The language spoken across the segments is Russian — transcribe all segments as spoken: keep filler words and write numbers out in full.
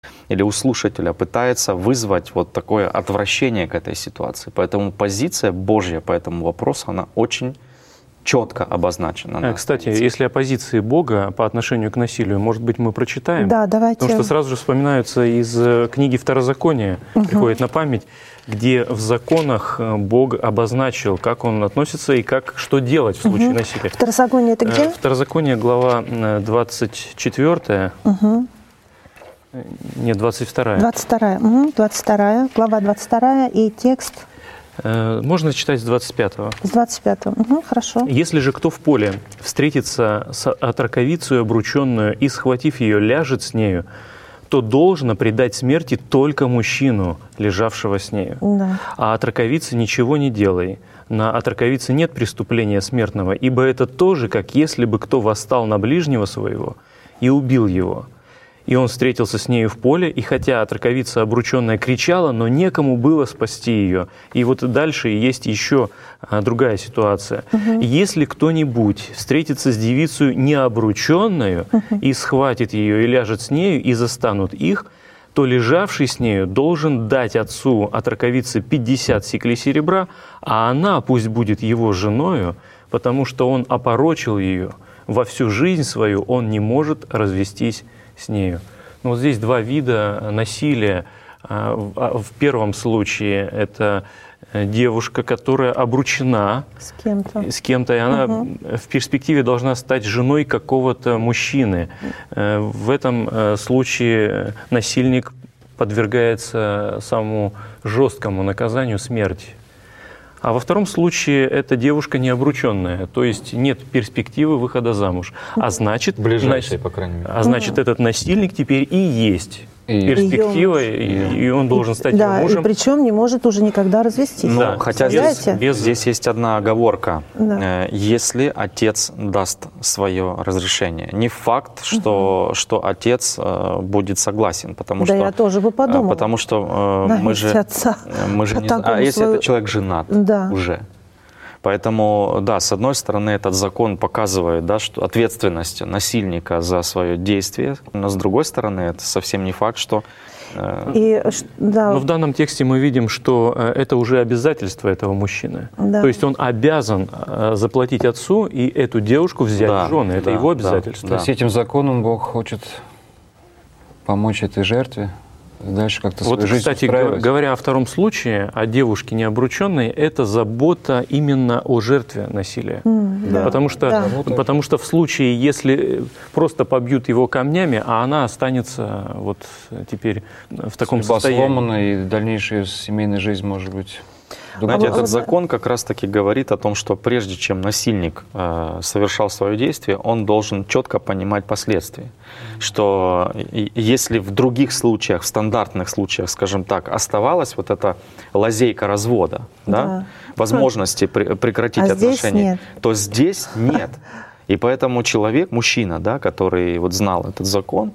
или у слушателя пытается вызвать вот такое отвращение к этой ситуации. Поэтому позиция Божья по этому вопросу, она очень четко обозначена. Кстати, если о позиции Бога по отношению к насилию, может быть, мы прочитаем? Да, давайте. Потому что сразу же вспоминаются из книги Второзакония, угу. приходит на память, где в законах Бог обозначил, как Он относится и как, что делать в случае угу. насилия. Второзаконие это где? Второзаконие, глава двадцать четвёртая. Угу. Нет, двадцать вторая. двадцать вторая. Угу. двадцать вторая, глава двадцать вторая и текст. Можно читать с двадцать пятого. С двадцать пятого. Угу, хорошо. «Если же кто в поле встретится с отроковицею обрученную и, схватив ее, ляжет с нею, то должно предать смерти только мужчину, лежавшего с нею. Да. А отроковице ничего не делай. На отроковице нет преступления смертного, ибо это тоже, как если бы кто восстал на ближнего своего и убил его. И он встретился с нею в поле, и хотя отроковица обрученная кричала, но некому было спасти ее». И вот дальше есть еще другая ситуация. Угу. «Если кто-нибудь встретится с девицей необрученную угу. и схватит ее и ляжет с нею, и застанут их, то лежавший с нею должен дать отцу отроковицы пятьдесят сиклей серебра, а она пусть будет его женою, потому что он опорочил ее. Во всю жизнь свою он не может развестись с нею». Ну, вот здесь два вида насилия. В первом случае это девушка, которая обручена с кем-то, с кем-то, и она угу. в перспективе должна стать женой какого-то мужчины. В этом случае насильник подвергается самому жесткому наказанию — смерти. А во втором случае это девушка необрученная, то есть нет перспективы выхода замуж. А значит, ближайшей, по крайней мере. А значит, этот насильник теперь и есть и перспектива, и, и он должен стать да, ее мужем. И причем не может уже никогда развестись. Ну, да, хотя здесь, без... здесь есть одна оговорка. Да. Если отец даст свое разрешение. Не факт, что, угу. что отец будет согласен. Потому да, что, я тоже бы подумала. Потому что э, мы же, отца. мы же не знаем. А если свою... этот человек женат да. уже? Поэтому, да, с одной стороны, этот закон показывает, да, что ответственность насильника за свое действие, но с другой стороны, это совсем не факт, что... Э... И, да. Но в данном тексте мы видим, что это уже обязательство этого мужчины. Да. То есть он обязан заплатить отцу и эту девушку взять да, в жены. Это да, его обязательство. Да. То есть этим законом Бог хочет помочь этой жертве дальше как-то свою вот, жизнь кстати, устраивать. Говоря о втором случае, о девушке необрученной, это забота именно о жертве насилия. Mm, да. Потому, что, да. потому что в случае, если просто побьют его камнями, а она останется вот теперь в таком Судьба состоянии. сломана, и дальнейшая семейная жизнь может быть... Знаете, этот закон как раз-таки говорит о том, что прежде чем насильник э, совершал свое действие, он должен четко понимать последствия. Что если в других случаях, в стандартных случаях, скажем так, оставалась вот эта лазейка развода, да. Да, возможности при, прекратить а отношения, здесь то здесь нет. И поэтому человек, мужчина, да, который вот знал этот закон,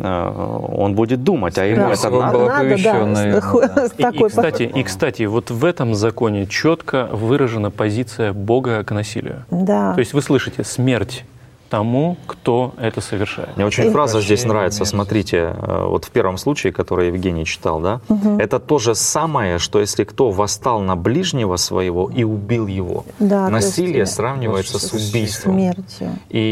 он будет думать, а ему да, это надо. надо да, да. И, и, кстати, и, кстати, вот в этом законе четко выражена позиция Бога к насилию. Да. То есть вы слышите «смерть тому, кто это совершает». Мне очень фраза здесь нравится. Смотрите, вот в первом случае, который Евгений читал, да, угу. это то же самое, что если кто восстал на ближнего своего и убил его. Да, насилие есть, сравнивается с убийством. Смертью.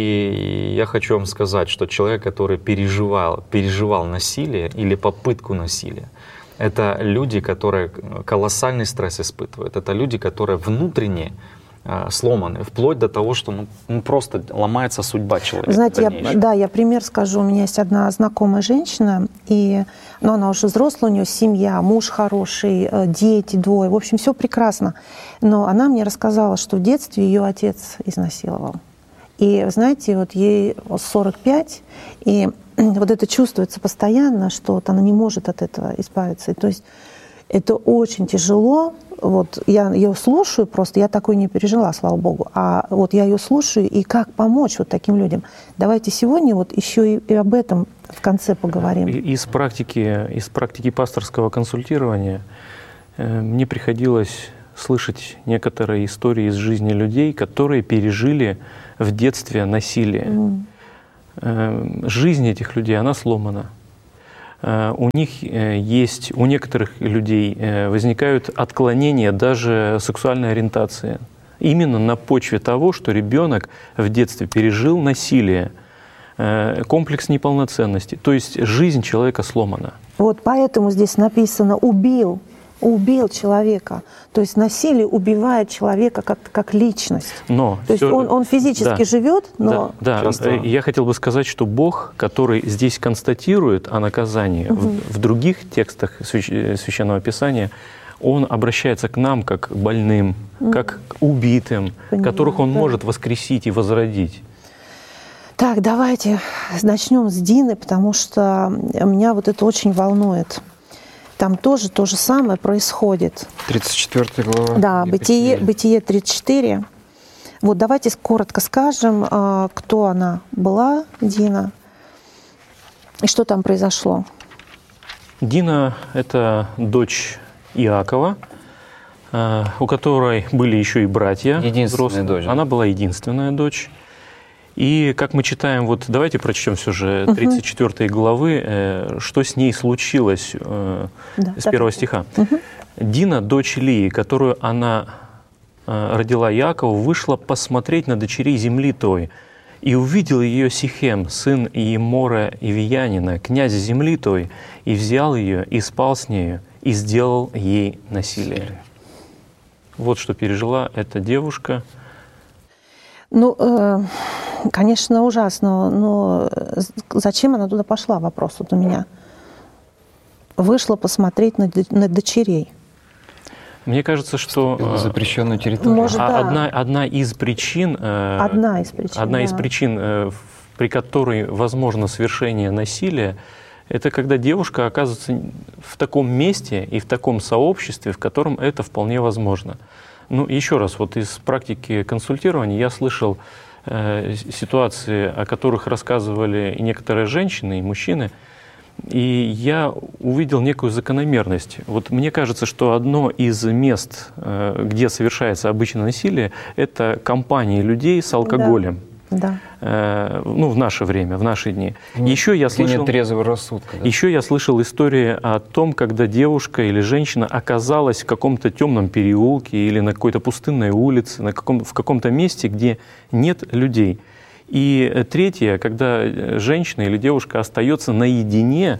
И я хочу вам сказать, что человек, который переживал, переживал насилие или попытку насилия, это люди, которые колоссальный стресс испытывают. Это люди, которые внутренне сломаны, вплоть до того, что ну, ну, просто ломается судьба человека. Знаете, я, да, я пример скажу. У меня есть одна знакомая женщина, и, ну, она уже взрослая, у нее семья, муж хороший, дети двое, в общем, все прекрасно. Но она мне рассказала, что в детстве ее отец изнасиловал. И, знаете, вот ей сорок пять, и вот это чувствуется постоянно, что вот она не может от этого избавиться. И, то есть это очень тяжело. Вот я ее слушаю просто, я такой не пережила, слава богу. А вот я ее слушаю, и как помочь вот таким людям. Давайте сегодня вот еще и, и об этом в конце поговорим. Из практики, из практики пасторского консультирования э, мне приходилось слышать некоторые истории из жизни людей, которые пережили в детстве насилие. Mm. Э, жизнь этих людей, она сломана. у них есть, у некоторых людей возникают отклонения даже сексуальной ориентации. Именно на почве того, что ребенок в детстве пережил насилие, комплекс неполноценности. То есть жизнь человека сломана. Вот поэтому здесь написано «убил». Убил человека. То есть насилие убивает человека как, как личность. Но То есть все, он, он физически да, живет, но... Да, да. Часто... я хотел бы сказать, что Бог, который здесь констатирует о наказании, угу. в, в других текстах Священного Писания, Он обращается к нам как к больным, угу. как к убитым, Понимаю, которых Он да. может воскресить и возродить. Так, давайте начнем с Дины, потому что меня вот это очень волнует. Там тоже то же самое происходит. тридцать четвёртая глава. Да, Бытие, Бытие тридцать четыре. Вот давайте коротко скажем, кто она была, Дина, и что там произошло. Дина – это дочь Иакова, у которой были еще и братья. Единственная взрослые. дочь. Она была единственная дочь. И как мы читаем, вот давайте прочтем все же тридцать четвёртой главы, э, что с ней случилось э, да, с первого так. стиха. Угу. Дина, дочь Лии, которую она э, родила Иакову, вышла посмотреть на дочерей земли той, и увидел ее Сихем, сын Иемора Ивиянина, князя земли той, и взял ее, и спал с нею, и сделал ей насилие. Вот что пережила эта девушка. Ну, э, конечно, ужасно, но зачем она туда пошла, вопрос вот у меня. Вышла посмотреть на, на дочерей. Мне кажется, что запрещенную территорию. Может, да. одна, одна из причин, одна из причин, одна да. из причин, при которой возможно совершение насилия, это когда девушка оказывается в таком месте и в таком сообществе, в котором это вполне возможно. Ну, еще раз, вот из практики консультирования я слышал э, ситуации, о которых рассказывали и некоторые женщины, и мужчины, и я увидел некую закономерность. Вот мне кажется, что одно из мест, э, где совершается обычно насилие, это компании людей с алкоголем. Да. Э, ну, в наше время, в наши дни. Ну, еще я слышал, нет трезвого рассудка. Да? Еще я слышал истории о том, когда девушка или женщина оказалась в каком-то темном переулке или на какой-то пустынной улице, на каком, в каком-то месте, где нет людей. И третье, когда женщина или девушка остается наедине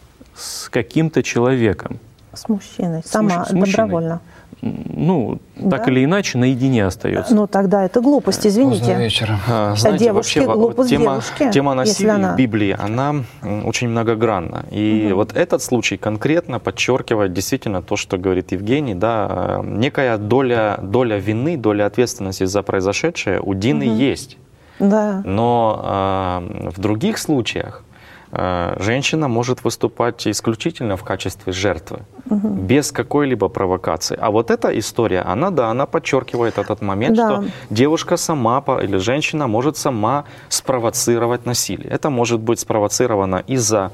с каким-то человеком. С мужчиной, сама, с мужчиной. Добровольно. Ну, да? так или иначе, наедине остается. Ну, тогда это глупость, извините. Поздно вечером. А, знаете, девушки, вообще, глупость тема, девушки, тема насилия она... в Библии, она очень многогранна. И угу. вот этот случай конкретно подчеркивает действительно то, что говорит Евгений, да, некая доля, доля вины, доля ответственности за произошедшее у Дины угу. есть. Да. Но э, в других случаях э, женщина может выступать исключительно в качестве жертвы, угу. без какой-либо провокации. А вот эта история, она, да, она подчеркивает этот момент, да. что девушка сама или женщина может сама спровоцировать насилие. Это может быть спровоцировано из-за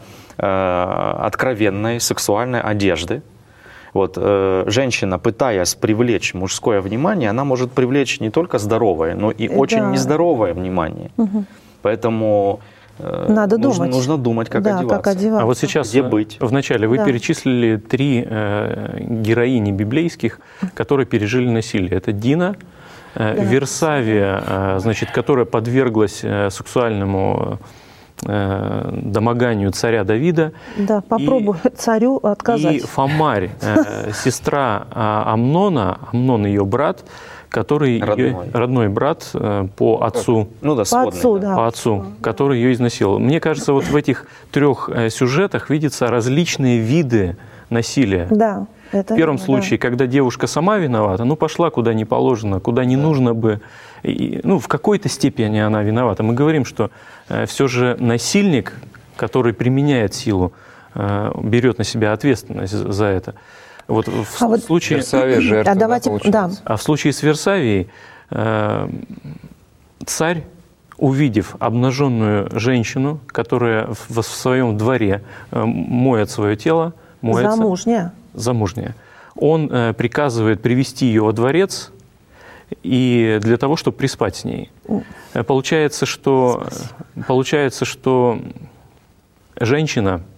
э, откровенной сексуальной одежды. Вот, э, женщина, пытаясь привлечь мужское внимание, она может привлечь не только здоровое, но и да. очень нездоровое внимание. Угу. Поэтому э, Надо нужно, думать. нужно думать, как, да, одеваться. как одеваться. А вот сейчас, где быть? Вначале вы да. перечислили три э, героини библейских, которые пережили насилие. Это Дина, э, да. Версавия, э, значит, которая подверглась э, сексуальному домоганию царя Давида. Да, попробуй и, царю отказать. И Фомарь, э, сестра Амнона, Амнон ее брат, который родной, ее, родной брат э, по отцу, ну, да, сводный, по отцу, да. по отцу, который ее изнасиловал. Мне кажется, вот в этих трех э, сюжетах видятся различные виды насилия. Да. Это, в первом да. случае, когда девушка сама виновата, ну пошла куда не положено, куда не да. нужно бы, и, ну в какой-то степени она виновата. Мы говорим, что э, все же насильник, который применяет силу, э, берет на себя ответственность за это. Вот в а вот случае Версавия жертва, а, давайте, да, а в случае с Версавией э, царь, увидев обнаженную женщину, которая в, в своем дворе э, моет свое тело, моется, замужняя. замужняя, он э, приказывает привести ее во дворец и для того, чтобы приспать с ней. Получается, что, получается, что женщина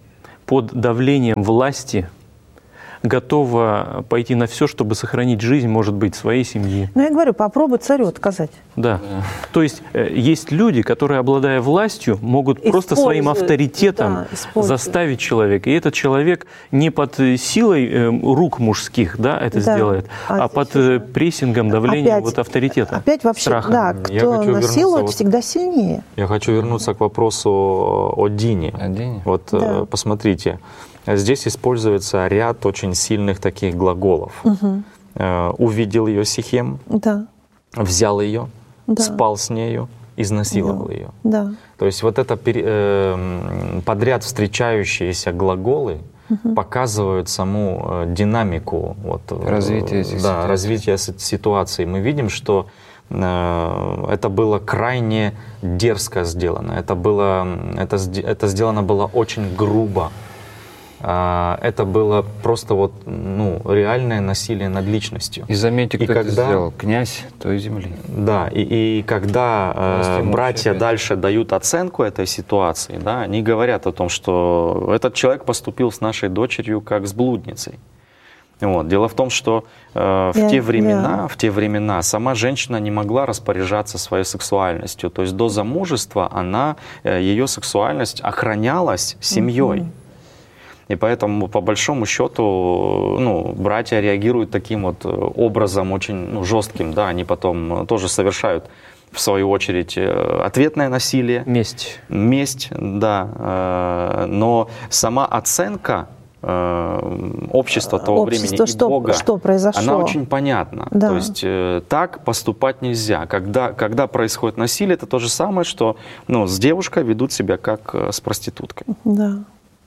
под давлением власти готова пойти на все, чтобы сохранить жизнь, может быть, своей семьи. Ну, я говорю, попробуй царю отказать. Да. То есть э, есть люди, которые, обладая властью, могут просто своим авторитетом да, заставить человека. И этот человек не под силой э, рук мужских, да, это да. сделает, а, а под э, прессингом, давлением опять, вот авторитета. Опять вообще, страхом. да, кто насилует, вот, всегда сильнее. Я хочу вернуться к вопросу о Дине. О Дине? Вот да. посмотрите. Здесь используется ряд очень сильных таких глаголов. Угу. Э, увидел ее Сихем, да. взял ее, да. спал с нею, изнасиловал да. ее. Да. То есть вот это э, подряд встречающиеся глаголы угу. показывают саму динамику вот, развития, э, да, развития ситуации. Мы видим, что э, это было крайне дерзко сделано. Это, было, это, это сделано было очень грубо. Это было просто вот, ну, реальное насилие над личностью. И заметьте, кто и это когда, сделал, князь той земли. Да, и, и когда э, братья опять. дальше дают оценку этой ситуации, да, они говорят о том, что этот человек поступил с нашей дочерью как с блудницей. Вот. Дело в том, что э, в, yeah, те времена, yeah. в те времена сама женщина не могла распоряжаться своей сексуальностью. То есть до замужества она, э, ее сексуальность охранялась семьей. Mm-hmm. И поэтому, по большому счету, ну, братья реагируют таким вот образом, очень ну, жестким. Да? Они потом тоже совершают, в свою очередь, ответное насилие. Месть. Месть, да. Но сама оценка общества того Общество, времени и что, Бога, что произошло. она очень понятна. Да. То есть так поступать нельзя. Когда, когда происходит насилие, это то же самое, что ну, с девушкой ведут себя как с проституткой. Да.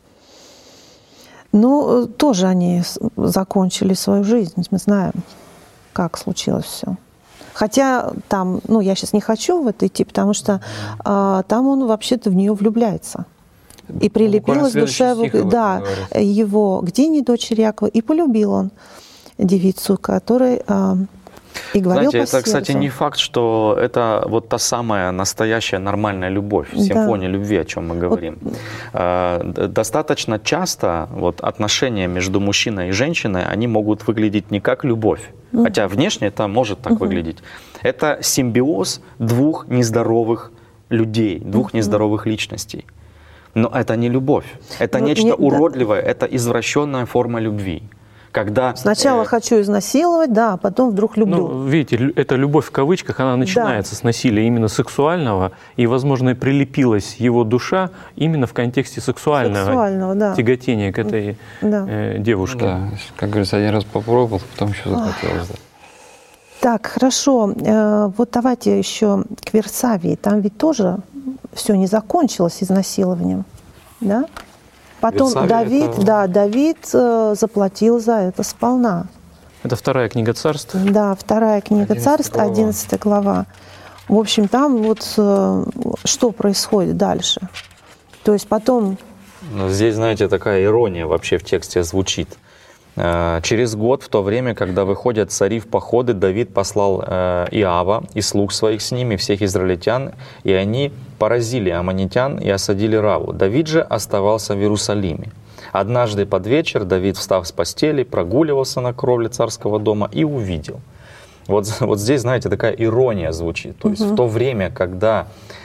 Ну, тоже они закончили свою жизнь. Мы знаем, как случилось все. Хотя там, ну, я сейчас не хочу в это идти, потому что а, там он вообще-то в нее влюбляется. И прилепилась душа да, его к Дине, дочери Якова, и полюбил он девицу, которой... А, и говорил Знаете, это, кстати, не факт, что это вот та самая настоящая нормальная любовь, симфония да. любви, о чем мы говорим. Вот. Достаточно часто вот, отношения между мужчиной и женщиной, они могут выглядеть не как любовь, угу. хотя внешне это может так угу. выглядеть. Это симбиоз двух нездоровых людей, двух угу. нездоровых личностей. Но это не любовь, это ну, нечто не, уродливое, да. это извращенная форма любви. Когда, Сначала э... хочу изнасиловать, да, а потом вдруг люблю. Ну, видите, эта любовь в кавычках, она начинается да. с насилия именно сексуального, и, возможно, прилепилась его душа именно в контексте сексуального, сексуального да. тяготения к этой да. э, девушке. Да, как говорится, один раз попробовал, потом еще захотелось. Да. Так, хорошо. Э, вот давайте еще к Версавии. Там ведь тоже все не закончилось изнасилованием, да? Потом Версавия Давид, это... да, Давид э, заплатил за это сполна. Это вторая книга Царств? Да, вторая книга Царств, одиннадцатая глава. В общем, там вот э, что происходит дальше. То есть потом... Но здесь, знаете, такая ирония вообще в тексте звучит. Через год, в то время, когда выходят цари в походы, Давид послал Иава и слуг своих с ними, всех израильтян, и они поразили аммонитян и осадили Раву. Давид же оставался в Иерусалиме. Однажды под вечер Давид, встав с постели, прогуливался на кровле царского дома и увидел. Вот, вот здесь, знаете, такая ирония звучит. То есть угу. в то время, когда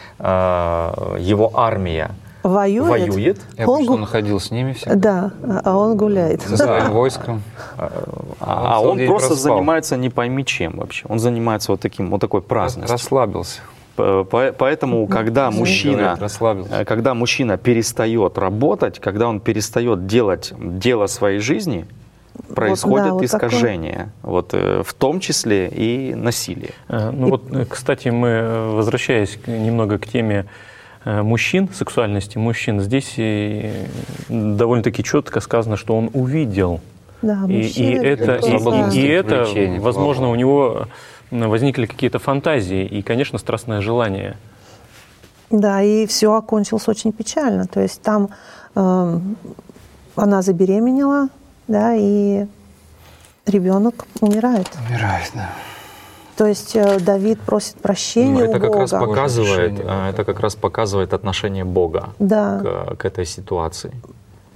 э, его армия Воюет. воюет. Я он, он ходил с ними всегда. Да, а он гуляет. За своим войском. А, а он, он просто проспал. занимается не пойми чем вообще. Он занимается вот таким, вот такой праздностью. Расслабился. Поэтому, когда мужчина, когда мужчина перестает работать, когда он перестает делать дело своей жизни, происходит вот, да, искажение, вот такое. Вот, в том числе и насилие. Ну и... вот, кстати, мы, возвращаясь немного к теме мужчин, сексуальности мужчин, здесь довольно-таки четко сказано, что он увидел. Да, и, и это, и, и это возможно, у него возникли какие-то фантазии и, конечно, страстное желание. Да, и все окончилось очень печально. То есть там э, она забеременела, да, и ребенок умирает. Умирает, да. То есть Давид просит прощения это у как Бога. Раз показывает, это как раз показывает отношение Бога да. к, к этой ситуации.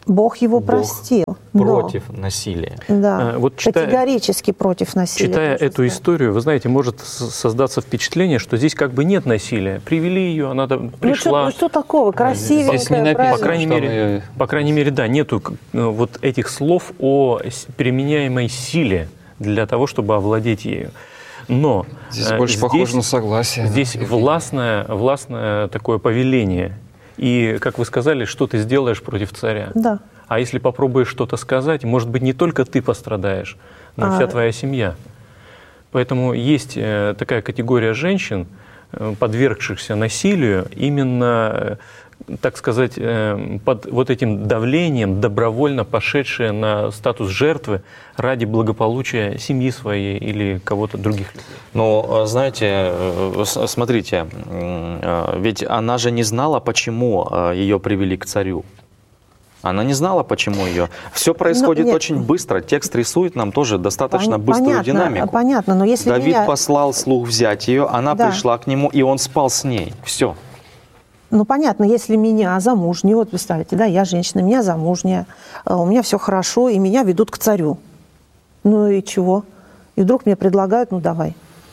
Бог его Бог простил. против но, насилия. Да, А, вот читая- категорически против насилия. Читая можно эту сказать. историю, вы знаете, может с- создаться впечатление, что здесь как бы нет насилия. Привели ее, она там Ну что, пришла. ну что такого? Красивенькая, Здесь не написано, правильно. По крайней что мере, мы- по крайней мере, да, нету э, вот этих слов о с- применяемой силе для того, чтобы овладеть ею. Но Здесь э, больше здесь, похоже на согласие. здесь властное, властное такое повеление. И, как вы сказали, что ты сделаешь против царя. Да. А если попробуешь что-то сказать, может быть, не только ты пострадаешь, но и вся А- твоя семья. Поэтому есть э, такая категория женщин, э, подвергшихся насилию, именно, э, так сказать, э, под вот этим давлением, добровольно пошедшие на статус жертвы ради благополучия семьи своей или кого-то других людей. Ну, знаете, э, с- смотрите, м, э, ведь она же не знала, почему э, ее привели к царю. Она не знала, почему ее. Все происходит нет. очень быстро. Текст рисует нам тоже достаточно Пон- быструю понятно, динамику. понятно, но если Давид меня- послал слух взять ее, она Да. пришла к нему, и он спал с ней. Все. Ну, понятно, если меня замужнюю, вот представьте, да, я женщина, меня замужняя, э, у меня все хорошо, и меня ведут к царю. Ну и чего? И вдруг мне предлагают, ну давай.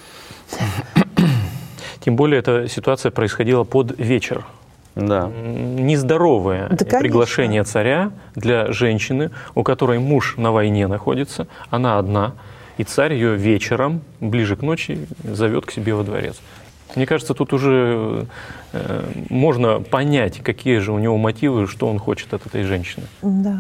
Тем более эта ситуация происходила под вечер. Да. М, Нездоровое Да, конечно. приглашение царя для женщины, у которой муж на войне находится, она одна, и царь ее вечером, ближе к ночи, зовет к себе во дворец. Мне кажется, тут уже э, можно понять, какие же у него мотивы, что он хочет от этой женщины. Да.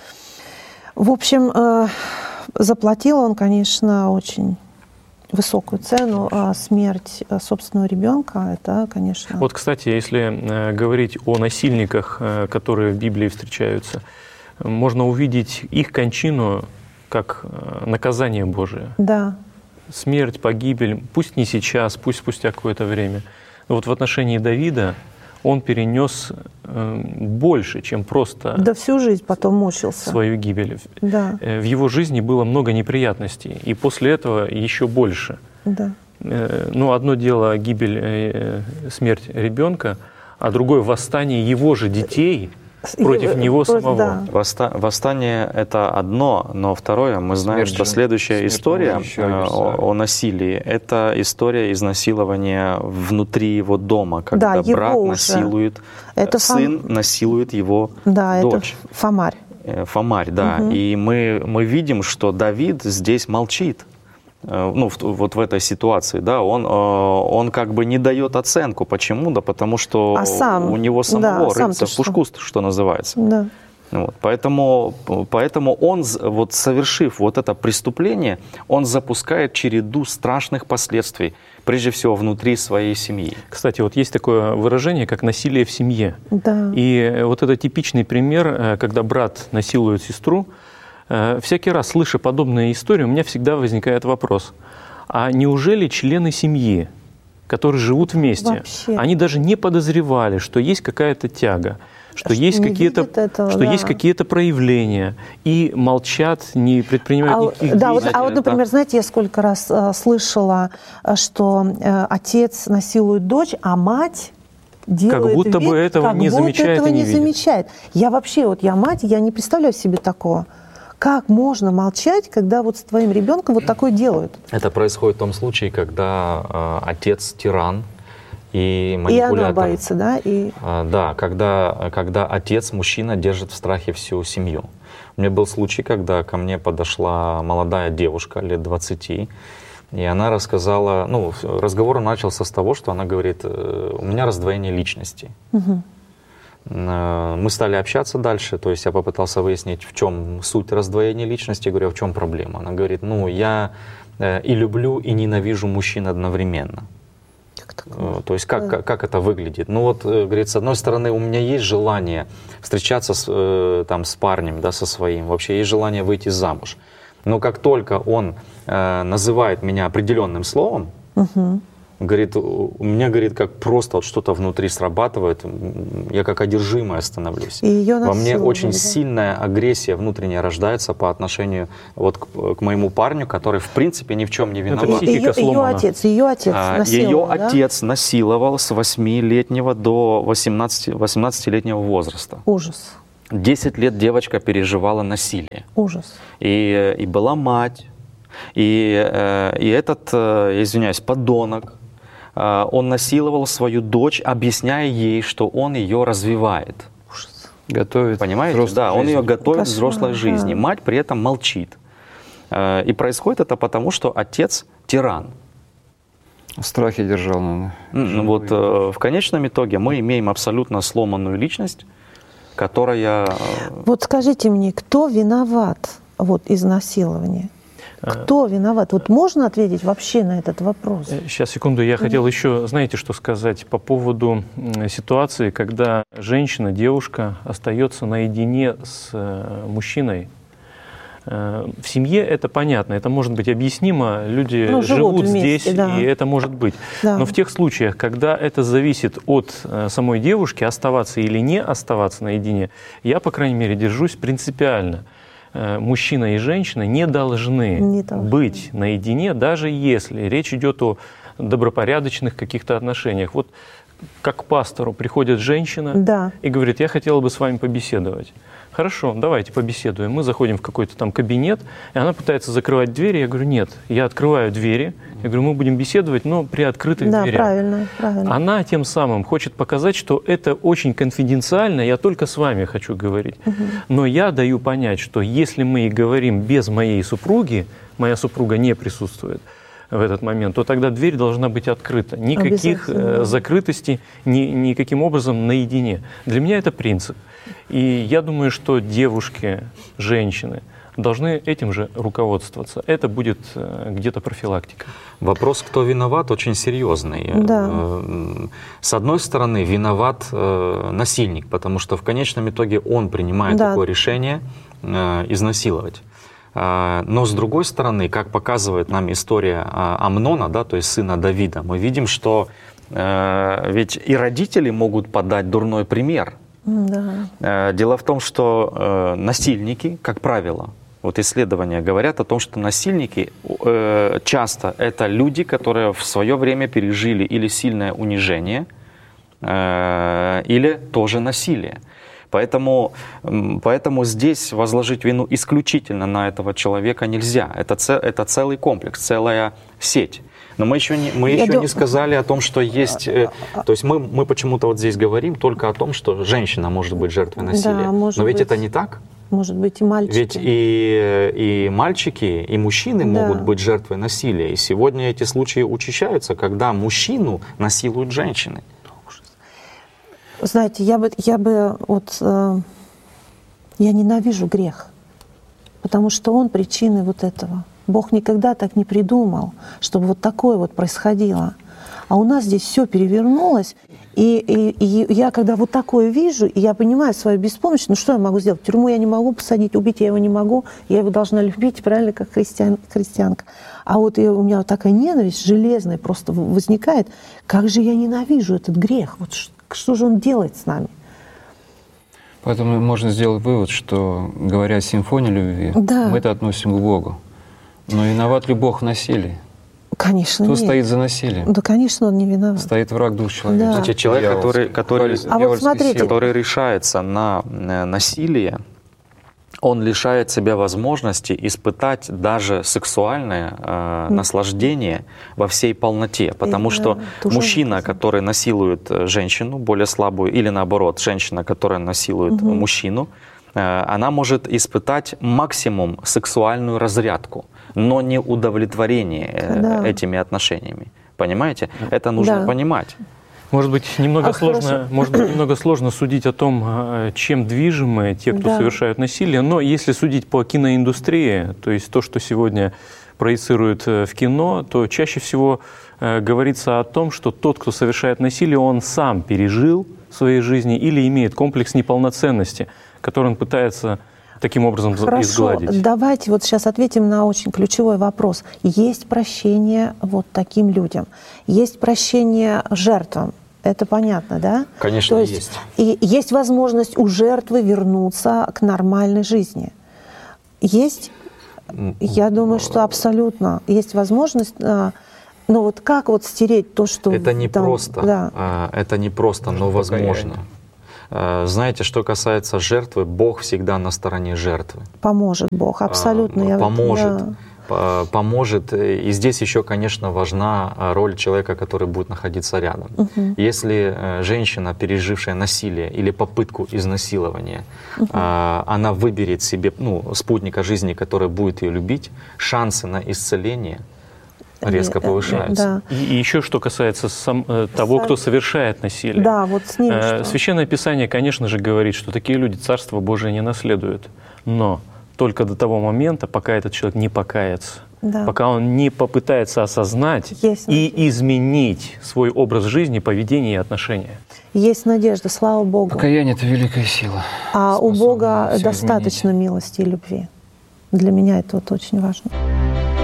В общем, э, заплатил он, конечно, очень высокую цену, а смерть э, собственного ребенка, это, конечно... Вот, кстати, если э, говорить о насильниках, э, которые в Библии встречаются, э, можно увидеть их кончину как э, наказание Божие. Да. Смерть, погибель, пусть не сейчас, пусть спустя какое-то время. Но вот в отношении Давида он перенес э, больше, чем просто Да всю жизнь потом мучился. свою гибель. Да, Э, В его жизни было много неприятностей, и после этого еще больше. да. Э, Ну, одно дело гибель, э, э, смерть ребенка, а другое восстание его же детей против И- него просто, самого. да. Восста- Восстание – это одно, но второе, мы знаем, Смерть что же- следующая смерть история мужа еще э, версия. о, о насилии – это история изнасилования внутри его дома, когда его брат уже. насилует, Это э, сын фам- насилует его Да, дочь. это Фомарь. Э, Фомарь, да. И мы, мы видим, что Давид здесь молчит. Э, Ну, в- вот в этой ситуации, да, он, э, он как бы не дает оценку. Почему? Да потому что А сам? у него самого Да, сам-то рыльца в что? пушку, что называется. Да. Вот, поэтому, поэтому он, з- вот, совершив вот это преступление, он запускает череду страшных последствий, прежде всего внутри своей семьи. Кстати, вот есть такое выражение, как насилие в семье. Да. И вот это типичный пример, э, когда брат насилует сестру. Э, Всякий раз, слыша подобные истории, у меня всегда возникает вопрос. А неужели члены семьи, которые живут вместе, Вообще. они даже не подозревали, что есть какая-то тяга, что, Что есть не какие-то, видят этого, что да. есть какие-то проявления, и молчат, не предпринимают А, никаких да, вот, действий? а вот, например, знаете, я сколько раз э, слышала, э, что э, отец насилует дочь, а мать делает будто бы вид, этого как не будто замечает этого и не не видит. замечает. Я вообще, вот я мать, я не представляю себе такого. Как можно молчать, когда вот с твоим ребенком вот такое делают? Это происходит в том случае, когда э, отец тиран и И манипулятор. она боится, да? И... А, Да, когда, когда отец, мужчина, держит в страхе всю семью. У меня был случай, когда ко мне подошла молодая девушка лет двадцати, и она рассказала, ну, разговор начался с того, что она говорит, «Э, у меня раздвоение личности. Мгм. Э, Мы стали общаться дальше, то есть я попытался выяснить, в чем суть раздвоения личности, я говорю, а в чем проблема? Она говорит, ну, я э, и люблю, и ненавижу мужчин одновременно. Как такое? Э, То есть как, как, как это выглядит? Ну вот, э, говорит, с одной стороны, у меня есть желание встречаться с, э, там, с парнем, да, со своим, вообще есть желание выйти замуж. Но как только он э, называет меня определенным словом, Мгм. говорит, у у меня, говорит, как просто вот что-то внутри срабатывает, м, я как одержимая становлюсь. И её Во мне насиловали, очень да? сильная агрессия внутренняя рождается по отношению вот к, к моему парню, который в принципе ни в чем не виноват. психика Ее, ее сломана. отец, ее отец А, насиловал, Ее да? отец насиловал с восьмилетнего до восемнадцати восемнадцатилетнего возраста. Ужас. десять лет девочка переживала насилие. Ужас. И, и была мать, и, и этот, извиняюсь, подонок, он насиловал свою дочь, объясняя ей, что он ее развивает. Готовит. Понимаете? Да, он ее готовит к Кошмар, взрослой жизни. да. Мать при этом молчит. И происходит это потому, что отец тиран. В страхе держал, наверное. Ну, вот э, в конечном итоге мы имеем абсолютно сломанную личность, которая... Вот скажите мне, кто виноват вот, изнасилования? Кто виноват? Вот можно ответить вообще на этот вопрос? Сейчас, секунду, я хотел еще, знаете, что сказать по поводу ситуации, когда женщина, девушка остается наедине с мужчиной. В семье это понятно, это может быть объяснимо, люди ну, живут, живут вместе, здесь, да. и это может быть. Да. Но в тех случаях, когда это зависит от самой девушки, оставаться или не оставаться наедине, я, по крайней мере, держусь принципиально. Мужчина и женщина не должны, не должны быть наедине, даже если речь идет о добропорядочных каких-то отношениях. Вот как к пастору приходит женщина да. и говорит: я хотела бы с вами побеседовать. Хорошо, давайте побеседуем. Мы заходим в какой-то там кабинет, и она пытается закрывать двери. Я говорю: нет, я открываю двери. Я говорю: мы будем беседовать, но при открытых да, дверях. Правильно, правильно. Она тем самым хочет показать, что это очень конфиденциально, я только с вами хочу говорить. Угу. Но я даю понять, что если мы и говорим без моей супруги, моя супруга не присутствует в этот момент, то тогда дверь должна быть открыта. Никаких э, закрытостей, ни, никаким образом наедине. Для меня это принцип. И я думаю, что девушки, женщины должны этим же руководствоваться. Это будет э, где-то профилактика. Вопрос, кто виноват, очень серьезный. Да. С одной стороны, виноват э, насильник, потому что в конечном итоге он принимает да. такое решение э, изнасиловать. Но с другой стороны, как показывает нам история Амнона, да, то есть сына Давида, мы видим, что э, ведь и родители могут подать дурной пример. Да. Дело в том, что э, насильники, как правило, вот исследования говорят о том, что насильники э, часто это люди, которые в свое время пережили или сильное унижение, э, или тоже насилие. Поэтому, поэтому здесь возложить вину исключительно на этого человека нельзя. Это, цел, это целый комплекс, целая сеть. Но мы еще не, мы еще дум... не сказали о том, что есть... Э, то есть мы, мы почему-то вот здесь говорим только о том, что женщина может быть жертвой насилия. Да, может Но ведь быть, это не так. Может быть, и мальчики. Ведь и, и мальчики, и мужчины да. могут быть жертвой насилия. И сегодня эти случаи учащаются, когда мужчину насилуют женщины. Знаете, я бы, я бы вот, э, я ненавижу грех, потому что он причиной вот этого. Бог никогда так не придумал, чтобы вот такое вот происходило. А у нас здесь все перевернулось, и, и, и я когда вот такое вижу, и я понимаю свою беспомощность, ну что я могу сделать? В тюрьму я не могу посадить, убить я его не могу, я его должна любить, правильно, как христиан, христианка. А вот и у меня вот такая ненависть железная просто возникает. Как же я ненавижу этот грех, вот что. Что же он делает с нами? Поэтому можно сделать вывод, что, говоря о симфонии любви, да. мы это относим к Богу. Но виноват ли Бог в насилии? Конечно, Кто нет. стоит за насилием? Да, конечно, он не виноват. Стоит враг душ человека. Да. Знаете, человек, который, который, а вот смотрите. который решается на насилие, он лишает себя возможности испытать даже сексуальное э, наслаждение во всей полноте. Потому Это что мужчина, ужасно. который насилует женщину, более слабую, или наоборот, женщина, которая насилует угу. мужчину, э, она может испытать максимум сексуальную разрядку, но не удовлетворение э, да. этими отношениями. Понимаете? Это нужно да. понимать. Может быть, немного а сложно, может быть, немного сложно судить о том, чем движимы те, кто да. совершают насилие, но если судить по киноиндустрии, то есть то, что сегодня проецируют в кино, то чаще всего э, говорится о том, что тот, кто совершает насилие, он сам пережил в своей жизни или имеет комплекс неполноценности, который он пытается таким образом Хорошо, изгладить. Давайте вот сейчас ответим на очень ключевой вопрос. Есть прощение вот таким людям, есть прощение жертвам. Это понятно, да? Конечно, То есть, есть. И есть возможность у жертвы вернуться к нормальной жизни. Есть, я думаю, что абсолютно есть возможность. Но вот как вот стереть то, что... Это не там, просто, да. это не просто, но возможно. Знаете, что касается жертвы, Бог всегда на стороне жертвы. Поможет Бог, абсолютно. Я, Поможет. Да. Поможет. И здесь еще, конечно, важна роль человека, который будет находиться рядом. Угу. Если женщина, пережившая насилие или попытку изнасилования, угу. она выберет себе ну, спутника жизни, который будет ее любить, шансы на исцеление резко повышаются. Да. И, и еще что касается сам, того, кто совершает насилие. Да, вот с ним э, что? Священное Писание, конечно же, говорит, что такие люди Царство Божие не наследуют. Но только до того момента, пока этот человек не покается, да. пока он не попытается осознать Есть и изменить свой образ жизни, поведение и отношения. Есть надежда, слава Богу. Покаяние — это великая сила. А у Бога достаточно изменить. Милости и любви. Для меня это вот очень важно.